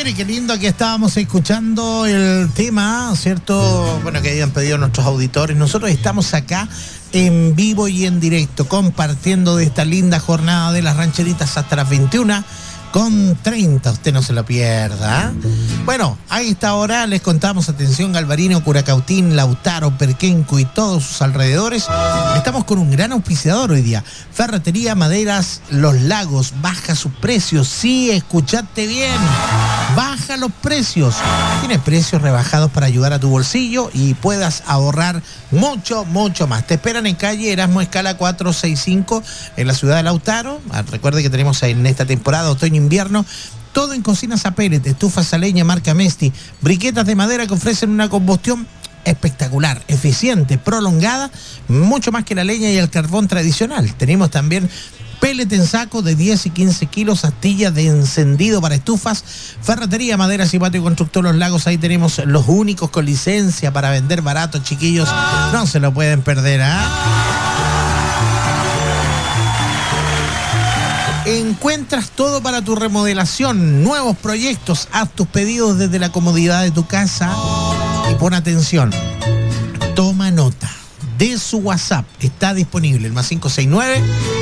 Mire, qué lindo, aquí estábamos escuchando el tema, ¿cierto? Bueno, que habían pedido nuestros auditores. Nosotros estamos acá en vivo y en directo, compartiendo de esta linda jornada de las rancheritas hasta las 21:30. Usted no se lo pierda. Bueno, a esta hora les contamos, atención, Galvarino, Curacautín, Lautaro, Perquenco y todos sus alrededores. Estamos con un gran auspiciador hoy día. Ferretería Maderas Los Lagos. Baja sus precios. Sí, escuchaste bien. Baja los precios. Tiene precios rebajados para ayudar a tu bolsillo y puedas ahorrar mucho, mucho más. Te esperan en calle Erasmo Escala 465 en la ciudad de Lautaro. Recuerde que tenemos en esta temporada otoño-invierno todo en cocinas a pellet, estufas a leña marca Mesti, briquetas de madera que ofrecen una combustión espectacular, eficiente, prolongada, mucho más que la leña y el carbón tradicional. Tenemos también pellet en saco de 10 y 15 kilos, astillas de encendido para estufas. Ferretería Maderas y Patio Constructor Los Lagos, ahí tenemos los únicos con licencia para vender barato, chiquillos, no se lo pueden perder, Encuentras todo para tu remodelación, nuevos proyectos, haz tus pedidos desde la comodidad de tu casa y pon atención, toma nota de su WhatsApp, está disponible el +569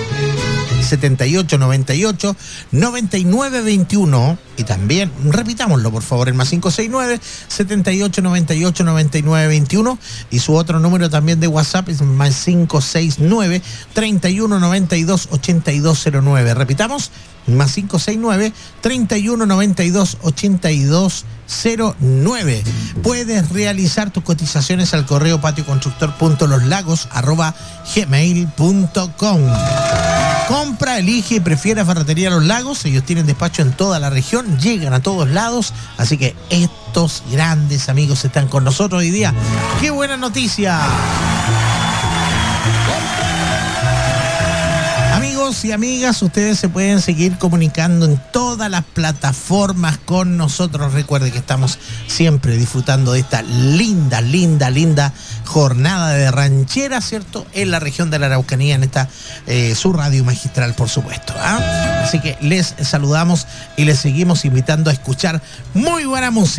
7898 9921 y también, repitámoslo por favor, el +569 7898 9921 y su otro número también de WhatsApp es +569 3192 8209. Repitamos, +569 3192 8209. Puedes realizar tus cotizaciones al correo patioconstructor.loslagos@gmail.com. Compra, elige y prefiere Ferretería Los Lagos. Ellos tienen despacho en toda la región, llegan a todos lados, así que estos grandes amigos están con nosotros hoy día. ¡Qué buena noticia! Amigos y amigas, ustedes se pueden seguir comunicando en todas las plataformas con nosotros. Recuerde que estamos siempre disfrutando de esta linda, linda, linda jornada de ranchera, ¿cierto? En la región de la Araucanía, en esta su radio magistral, por supuesto. Así que les saludamos y les seguimos invitando a escuchar muy buena música.